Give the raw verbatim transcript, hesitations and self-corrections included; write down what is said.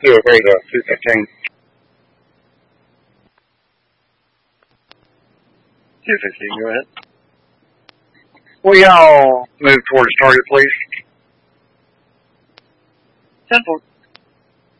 two, there's a two fifteen. two fifteen, go ahead. Will y'all move towards target, please? ten four.